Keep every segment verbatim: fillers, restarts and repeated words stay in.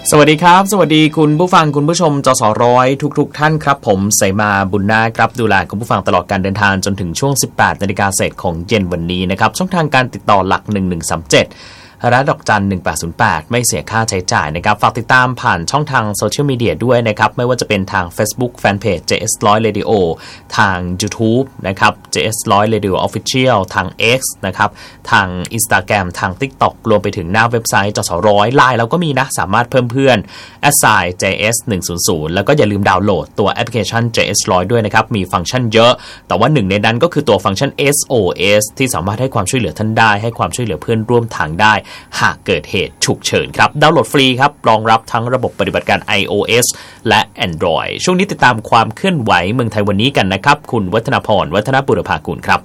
สวัสดีครับสวัสดีคุณผู้ฟังคุณผู้ชมจสร้อยทุกๆท่านครับผมเสมาบุญนาครับดูแลคุณผู้ฟังตลอดการเดินทางจนถึงช่วง สิบแปดนาฬิกาเศษของเย็นวันนี้นะครับช่องทางการติดต่อหลักหนึ่งหนึ่งสามเจ็ดและดอกจันหนึ่งแปดศูนย์แปดไม่เสียค่าใช้จ่ายนะครับฝากติดตามผ่านช่องทางโซเชียลมีเดียด้วยนะครับไม่ว่าจะเป็นทาง Facebook Fanpage เจ เอส หนึ่งร้อย Radio ทาง YouTube นะครับ เจ เอส หนึ่งร้อย Radio Official ทาง X นะครับทาง Instagram ทาง TikTok รวมไปถึงหน้าเว็บไซต์จสร้อย ไลน์เราก็มีนะสามารถเพิ่มเพื่อน แอท ไซน์ เจ เอส หนึ่งศูนย์ศูนย์ แล้วก็อย่าลืมดาวน์โหลดตัวแอปพลิเคชัน เจ เอส หนึ่งร้อย ด้วยนะครับมีฟังก์ชันเยอะแต่ว่าหนึ่งในนั้นก็คือตัวฟังก์ชัน เอส โอ เอส ที่สามารถให้ความช่วยเหลือท่านได้ให้ความช่วยเหลือเพื่อนร่วมทางได้หากเกิดเหตุฉุกเฉินครับดาวน์โหลดฟรีครับรองรับทั้งระบบปฏิบัติการ iOS และ Android ช่วงนี้ติดตามความเคลื่อนไหวเมืองไทยวันนี้กันนะครับคุณวัฒนพรวัฒนบุรพากุลครับ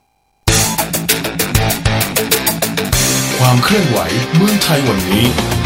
ความเคลื่อนไหวเมืองไทยวันนี้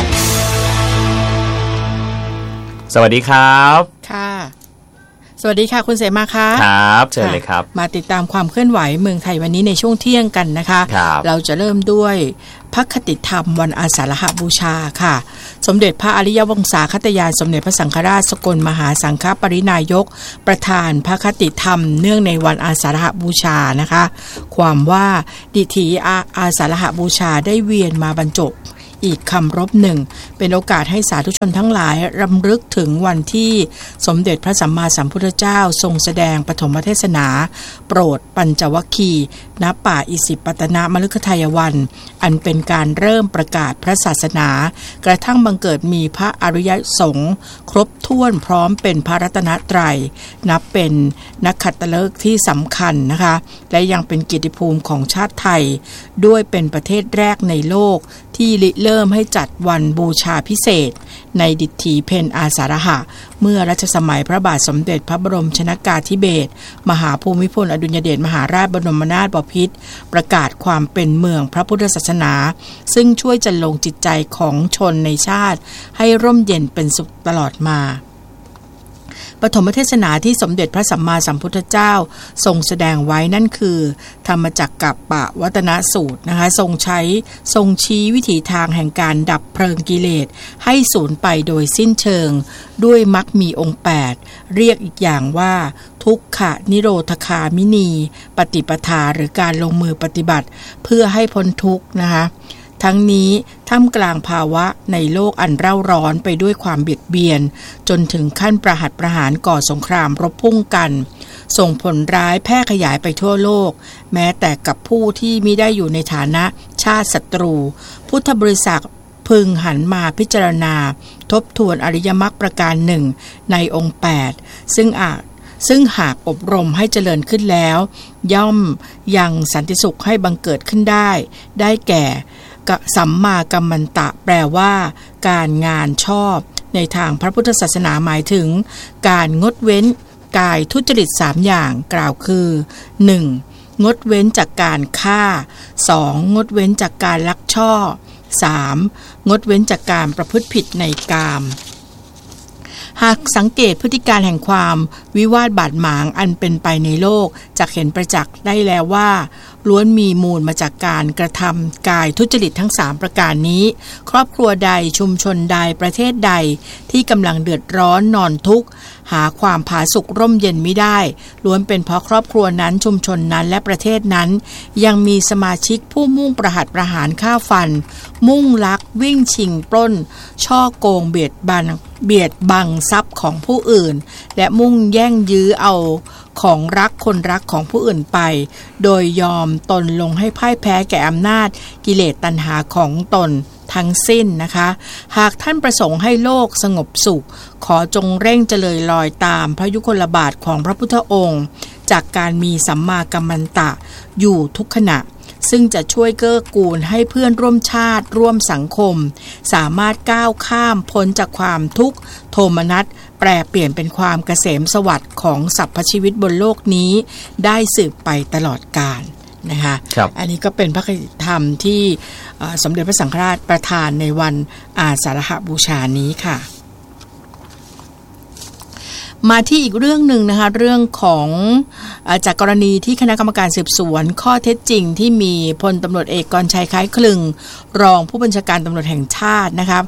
สวัสดีครับค่ะสวัสดีค่ะคุณเสมาค่ะครับเชิญเลยครับมาติดตามความเคลื่อนไหวเมืองไทยวันนี้ในช่วงเที่ยงกันนะคะเราจะเริ่มด้วยพระคติธรรมวันอาสาฬหบูชาค่ะสมเด็จพระอริยวงศาคตยานสมเด็จพระสังฆราชสกลมหาสังฆปรินายกประธานพระคติธรรมเนื่องในวันอาสาฬหบูชานะคะความว่าดิถีอาอาสาฬหบูชาได้เวียนมาบรรจบอีกคำรบหนึ่งเป็นโอกาสให้สาธุชนทั้งหลายรำลึกถึงวันที่สมเด็จพระสัมมาสัมพุทธเจ้าทรงแสดงปฐมเทศนาโปรดปัญจวัคคีย์ณป่าอิสิปตนมฤคทายวันอันเป็นการเริ่มประกาศพระศาสนากระทั่งบังเกิดมีพระอริยสงฆ์ครบถ้วนพร้อมเป็นพระรัตนตรัยนับเป็นนักขัตฤกษ์ที่สำคัญนะคะและยังเป็นเกียรติภูมิของชาติไทยด้วยเป็นประเทศแรกในโลกที่ริเริ่มให้จัดวันบูชาพิเศษในดิถีเพ็ญอาสาฬหะเมื่อรัชสมัยพระบาทสมเด็จพระบรมชนกาธิเบศรมหาภูมิพลอดุลยเดชมหาราชบรมนาถบพิตรประกาศความเป็นเมืองพระพุทธศาสนาซึ่งช่วยจันลงจิตใจของชนในชาติให้ร่มเย็นเป็นสุขตลอดมาปฐมเทศนาที่สมเด็จพระสัมมาสัมพุทธเจ้าทรงแสดงไว้นั่นคือธรรมจักกัปปวัตนสูตรนะคะทรงใช้ทรงชี้วิถีทางแห่งการดับเพลิงกิเลสให้สูญไปโดยสิ้นเชิงด้วยมรรคมีองค์แปดเรียกอีกอย่างว่าทุกขนิโรธคามินีปฏิปทาหรือการลงมือปฏิบัติเพื่อให้พ้นทุกข์นะคะทั้งนี้ท่ามกลางภาวะในโลกอันเร่าร้อนไปด้วยความเบียดเบียนจนถึงขั้นประหัตประหารก่อสงครามรบพุ่งกันส่งผลร้ายแพร่ขยายไปทั่วโลกแม้แต่กับผู้ที่มิได้อยู่ในฐานะชาติศัตรูพุทธบริษัทพึงหันมาพิจารณาทบทวนอริยมรรคประการหนึ่งในองค์แปดซึ่งอาจซึ่งหากอบรมให้เจริญขึ้นแล้วย่อมยังสันติสุขให้บังเกิดขึ้นได้ได้แก่สัมมากัมมันตะแปลว่าการงานชอบในทางพระพุทธศาสนาหมายถึงการงดเว้นกายทุจริตสามอย่างกล่าวคือ หนึ่ง. งดเว้นจากการฆ่า สอง. งดเว้นจากการลักช่อ สาม. งดเว้นจากการประพฤติผิดในกามหากสังเกตพฤติการแห่งความวิวาทบาดหมางอันเป็นไปในโลกจะเห็นประจักษ์ได้แล้วว่าล้วนมีมูลมาจากการกระทำกายทุจริตทั้งสามประการนี้ครอบครัวใดชุมชนใดประเทศใดที่กำลังเดือดร้อนนอนทุกข์หาความผาสุกร่มเย็นไม่ได้ล้วนเป็นเพราะครอบครัวนั้นชุมชนนั้นและประเทศนั้นยังมีสมาชิกผู้มุ่งประหัตประหารฆ่าฟันมุ่งลักวิ่งชิงปล้นช่อโกงเบียดบังเบียดบังทรัพย์ของผู้อื่นและมุ่งแย่งยื้อเอาของรักคนรักของผู้อื่นไปโดยยอมตนลงให้พ่ายแพ้แก่อำนาจกิเลสตัณหาของตนทั้งสิ้นนะคะหากท่านประสงค์ให้โลกสงบสุขขอจงเร่งเจริญรอยตามพระยุคลบาทของพระพุทธองค์จากการมีสัมมากัมมันตะอยู่ทุกขณะซึ่งจะช่วยเกื้อกูลให้เพื่อนร่วมชาติร่วมสังคมสามารถก้าวข้ามพ้นจากความทุกข์โทมนัสแปรเปลี่ยนเป็นความเกษมสวัสดิ์ของสรรพชีวิตบนโลกนี้ได้สืบไปตลอดกาลนะคะอันนี้ก็เป็นพระคติธรรมที่สมเด็จพระสังฆราชประทานในวันอาสาฬหบูชานี้ค่ะมาที่อีกเรื่องหนึ่งนะคะเรื่องของจากกรณีที่คณะกรรมการสืบสวนข้อเท็จจริงที่มีพลตำรวจเอกกรชัยคล้ายคลึงรองผู้บัญชาการตำรวจแห่งชาตินะครับ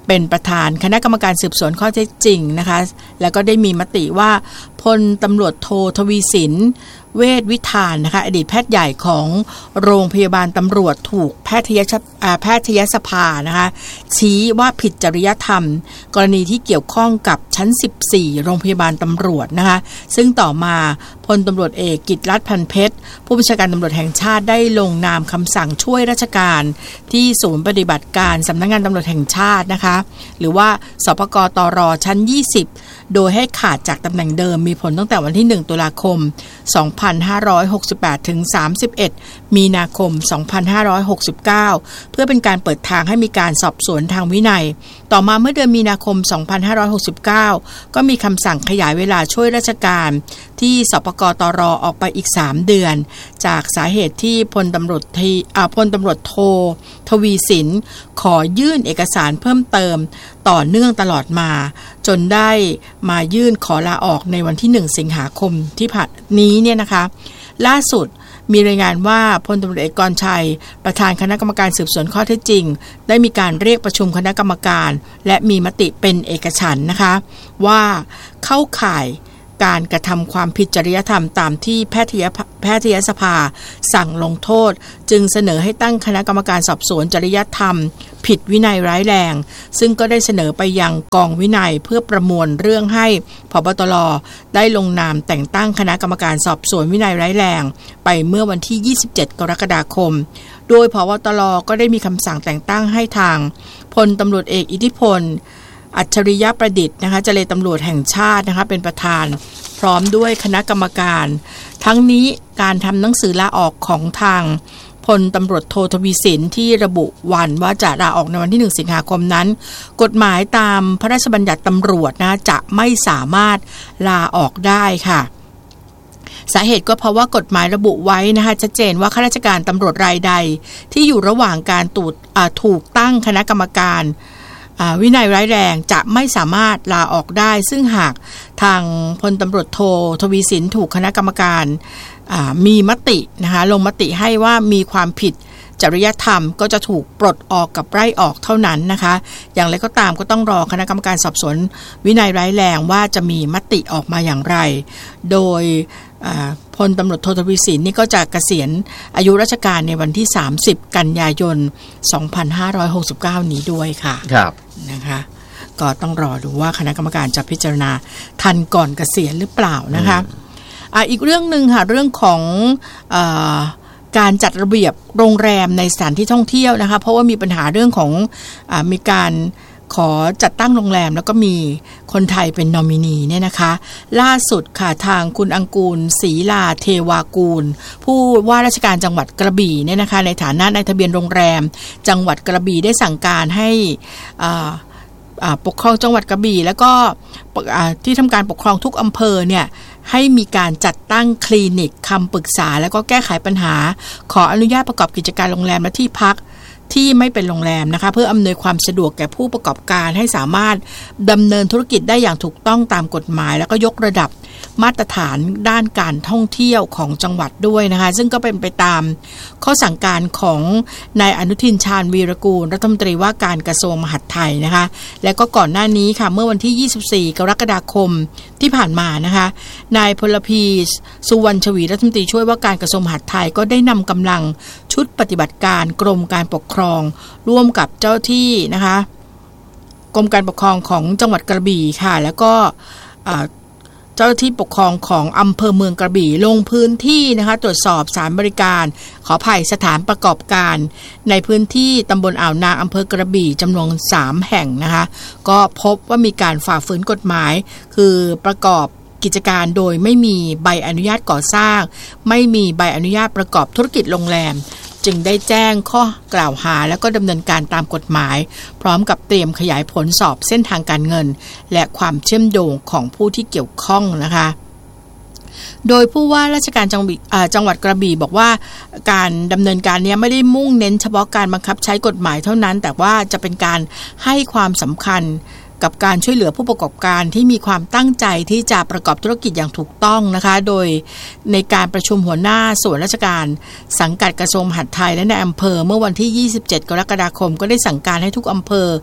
เป็นประธานคณะกรรมการสืบสวนข้อเท็จจริงนะคะแล้วก็ได้มีมติว่าพลตำรวจโททวีสินเวชวิธานนะคะอดีตแพทย์ใหญ่ของโรงพยาบาลตำรวจถูกแพทยแพทยสภานะคะชี้ว่าผิดจริยธรรมกรณีที่เกี่ยวข้องกับชั้นสิบสี่โรงพยาบาลตำรวจนะคะซึ่งต่อมาพลตำรวจเอกกิตติรัตน์พันเพชรผู้บัญชาการตำรวจแห่งชาติได้ลงนามคำสั่งช่วยราชการที่ศูนย์ปฏิบัติการสำนักงานตำรวจแห่งชาตินะคะหรือว่าสปกตรชั้นยี่สิบโดยให้ขาดจากตำแหน่งเดิมมีผลตั้งแต่วันที่หนึ่งตุลาคมสองพันห้าร้อยหกสิบแปดถึงสามสิบเอ็ดมีนาคมสองพันห้าร้อยหกสิบเก้าเพื่อเป็นการเปิดทางให้มีการสอบสวนทางวินัยต่อมาเมื่อเดือนมีนาคมสองพันห้าร้อยหกสิบเก้าก็มีคำสั่งขยายเวลาช่วยราชการที่สปกตรออกไปอีกสามเดือนจากสาเหตุที่พลตำรวจทีอ่าพลตำรวจโททวีสินขอยื่นเอกสารเพิ่มเติมต่อเนื่องตลอดมาจนได้มายื่นขอลาออกในวันที่หนึ่งสิงหาคมที่ผ่านนี้เนี่ยนะคะล่าสุดมีรายงานว่าพลตำรวจเอกกรชัยประธานคณะกรรมการสืบสวนข้อเท็จจริงได้มีการเรียกประชุมคณะกรรมการและมีมติเป็นเอกฉันท์นะคะว่าเข้าข่ายการกระทำความผิดจริยธรรมตามที่แพทยแพทยสภาสั่งลงโทษจึงเสนอให้ตั้งคณะกรรมการสอบสวนจริยธรรมผิดวินัยร้ายแรงซึ่งก็ได้เสนอไปยังกองวินัยเพื่อประมวลเรื่องให้ผบตรได้ลงนามแต่งตั้งคณะกรรมการสอบสวนวินัยร้ายแรงไปเมื่อวันที่ยี่สิบเจ็ดกรกฎาคมโดยผบตรก็ได้มีคำสั่งแต่งตั้งให้ทางพลตำรวจเอกอิทธิพลอัจฉริยประดิษฐ์นะคะเจรตำรวจแห่งชาตินะคะเป็นประธานพร้อมด้วยคณะกรรมการทั้งนี้การทำหนังสือลาออกของทางพลตำรวจโททวีสินที่ระบุวันว่าจะลาออกในวันที่หนึ่งสิงหาคมนั้นกฎหมายตามพระราชบัญญัติตำรวจนะจะไม่สามารถลาออกได้ค่ะสาเหตุก็เพราะว่ากฎหมายระบุไว้นะคะชัดเจนว่าข้าราชการตำรวจรายใดที่อยู่ระหว่างการตูดถูกตั้งคณะกรรมการวินัยร้ายแรงจะไม่สามารถลาออกได้ซึ่งหากทางพลตำรวจโททวีสินถูกคณะกรรมการมีมตินะคะลงมติให้ว่ามีความผิดจริยธรรมก็จะถูกปลดออกกับไล่ออกเท่านั้นนะคะอย่างไรก็ตามก็ต้องรอคณะกรรมการสอบสวนวินัยร้ายแรงว่าจะมีมติออกมาอย่างไรโดยพลตำรวจโททวีสินนี่ก็จะเกษียณอายุราชการในวันที่สามสิบกันยายนสองพันห้าร้อยหกสิบเก้านี้ด้วยค่ะครับนะคะก็ต้องรอดูว่าคณะกรรมการจะพิจารณาทันก่อนเกษียณหรือเปล่านะคะอ่ะอีกเรื่องนึงค่ะเรื่องของเอ่อการจัดระเบียบโรงแรมในสถานที่ท่องเที่ยวนะคะเพราะว่ามีปัญหาเรื่องของอ่ามีการขอจัดตั้งโรงแรมแล้วก็มีคนไทยเป็นนอมินีเนี่ยนะคะล่าสุดค่ะทางคุณอังกูลศรีลาเทวากูลผู้ว่าราชการจังหวัดกระบี่เนี่ยนะคะในฐานะนายทะเบียนโรงแรมจังหวัดกระบี่ได้สั่งการให้อ่าปกครองจังหวัดกระบี่แล้วก็ที่ทำการปกครองทุกอำเภอเนี่ยให้มีการจัดตั้งคลินิกคำปรึกษาแล้วก็แก้ไขปัญหาขออนุญาตประกอบกิจการโรงแรมและที่พักที่ไม่เป็นโรงแรมนะคะเพื่ออำนวยความสะดวกแก่ผู้ประกอบการให้สามารถดำเนินธุรกิจได้อย่างถูกต้องตามกฎหมายแล้วก็ยกระดับมาตรฐานด้านการท่องเที่ยวของจังหวัดด้วยนะคะซึ่งก็เป็นไปตามข้อสั่งการของนายอนุทินชาญวีรกูลรัฐมนตรีว่าการกระทรวงมหาดไทยนะคะและก็ก่อนหน้านี้ค่ะเมื่อวันที่ยี่สิบสี่กรกฎาคมที่ผ่านมานะคะนายพลพีสุวรรณชวีรัฐมนตรีช่วยว่าการกระทรวงมหาดไทยก็ได้นำกำลังชุดปฏิบัติการกรมการปกครองร่วมกับเจ้าที่นะคะกรมการปกครองของจังหวัดกระบี่ค่ะแล้วก็เจ้าหน้าที่ปกครองของอำเภอเมืองกระบี่ลงพื้นที่นะคะตรวจสอบสถานบริการขออภัยสถานประกอบการในพื้นที่ตำบลอ่าวนางอำเภอกระบี่จำนวนสามแห่งนะคะก็พบว่ามีการฝ่าฝืนกฎหมายคือประกอบกิจการโดยไม่มีใบอนุญาตก่อสร้างไม่มีใบอนุญาตประกอบธุรกิจโรงแรมจึงได้แจ้งข้อกล่าวหาแล้วก็ดำเนินการตามกฎหมายพร้อมกับเตรียมขยายผลสอบเส้นทางการเงินและความเชื่อมโยงของผู้ที่เกี่ยวข้องนะคะโดยผู้ว่าราชการจังหวัดจังหวัดกระบี่บอกว่าการดำเนินการนี้ไม่ได้มุ่งเน้นเฉพาะการบังคับใช้กฎหมายเท่านั้นแต่ว่าจะเป็นการให้ความสำคัญกับการช่วยเหลือผู้ประกอบการที่มีความตั้งใจที่จะประกอบธุรกิจอย่างถูกต้องนะคะโดยในการประชุมหัวหน้าส่วนราชการสังกัดกระทรวงมหาดไทยและในอำเภอเมื่อวันที่ยี่สิบเจ็ดกรกฎาคมก็ได้สั่งการให้ทุกอำเภอเปิ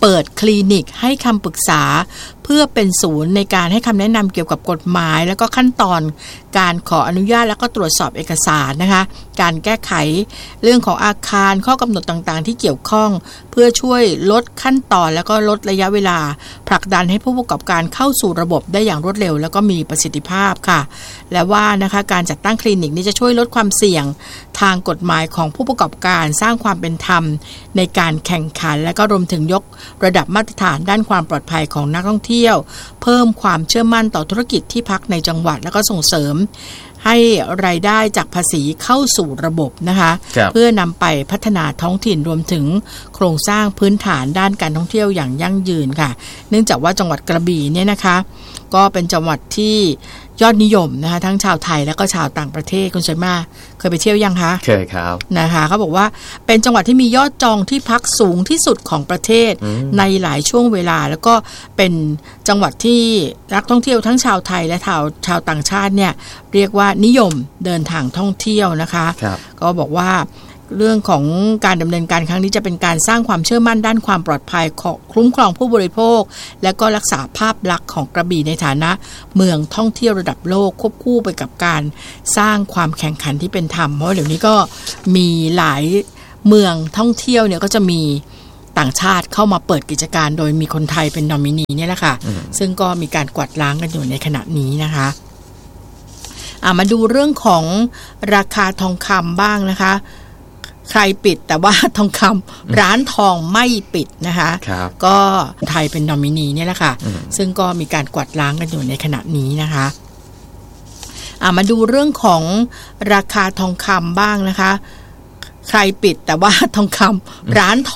เปิดคลินิกให้คำปรึกษาเพื่อเป็นศูนย์ในการให้คำแนะนำเกี่ยวกับกฎหมายแล้วก็ขั้นตอนการขออนุญาตแล้วก็ตรวจสอบเอกสารนะคะการแก้ไขเรื่องของอาคารข้อกำหนดต่างๆที่เกี่ยวข้องเพื่อช่วยลดขั้นตอนแล้วก็ลดระยะเวลาผลักดันให้ผู้ประกอบการเข้าสู่ระบบได้อย่างรวดเร็วแล้วก็มีประสิทธิภาพค่ะและว่านะคะการจัดตั้งคลินิกนี้จะช่วยลดความเสี่ยงทางกฎหมายของผู้ประกอบการสร้างความเป็นธรรมในการแข่งขันและก็รวมถึงยกระดับมาตรฐานด้านความปลอดภัยของนักท่องเที่ยวเพิ่มความเชื่อมั่นต่อธุรกิจที่พักในจังหวัดแล้วก็ส่งเสริมให้รายได้จากภาษีเข้าสู่ระบบนะคะเพื่อนำไปพัฒนาท้องถิ่นรวมถึงโครงสร้างพื้นฐานด้านการท่องเที่ยวอย่างยั่งยืนค่ะเนื่องจากว่าจังหวัดกระบี่เนี่ยนะคะก็เป็นจังหวัดที่ยอดนิยมนะคะทั้งชาวไทยและก็ชาวต่างประเทศคุณชัยมาเคยไปเที่ยวยังคะเคยครับนะคะเขาบอกว่าเป็นจังหวัดที่มียอดจองที่พักสูงที่สุดของประเทศในหลายช่วงเวลาแล้วก็เป็นจังหวัดที่นักท่องเที่ยวทั้งชาวไทยและชาวชาวต่างชาติเนี่ยเรียกว่านิยมเดินทางท่องเที่ยวนะคะก็บอกว่าเรื่องของการดำเนินการครั้งนี้จะเป็นการสร้างความเชื่อมั่นด้านความปลอดภัยของคุ้มครองผู้บริโภคและก็รักษาภาพลักษณ์ของกระบี่ในฐานะเมืองท่องเที่ยวระดับโลกควบคู่ไปกับการสร้างความแข่งขันที่เป็นธรรมเพราะเดี๋ยวนี้ก็มีหลายเมืองท่องเที่ยวเนี่ยก็จะมีต่างชาติเข้ามาเปิดกิจการโดยมีคนไทยเป็นนอมินีเนี่ยแหละค่ะซึ่งก็มีการกวาดล้างกันอยู่ในขณะนี้นะคะมาดูเรื่องของราคาทองคำบ้างนะคะใครปิดแต่ว่าทองคำร้านทองไม่ปิดนะคะก็ไทยเป็นนอมินีเนี่ยแหละค่ะซึ่งก็มีการกวาดล้างกันอยู่ในขณะนี้นะคะมาดูเรื่องของราคาทองคำบ้างนะคะใครปิดแต่ว่าทองคำร้านทอง